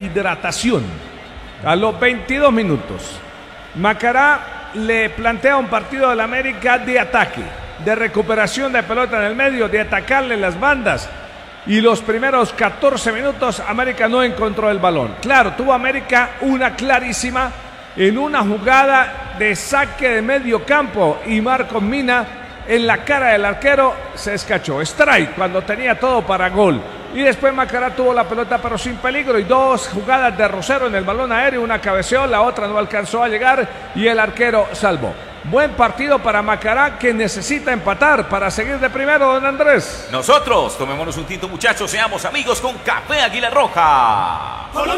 hidratación. A los 22 minutos, Macará le plantea un partido del América de ataque, de recuperación de pelota en el medio, de atacarle las bandas. Y los primeros 14 minutos América no encontró el balón. Claro, tuvo América una clarísima en una jugada de saque de medio campo y Marcos Mina en la cara del arquero se escachó. Strike cuando tenía todo para gol. Y después Macará tuvo la pelota pero sin peligro y dos jugadas de Rosero en el balón aéreo, una cabeceó, la otra no alcanzó a llegar y el arquero salvó. Buen partido para Macará que necesita empatar para seguir de primero, don Andrés. Nosotros tomémonos un tinto, muchachos, seamos amigos con Café Águila Roja.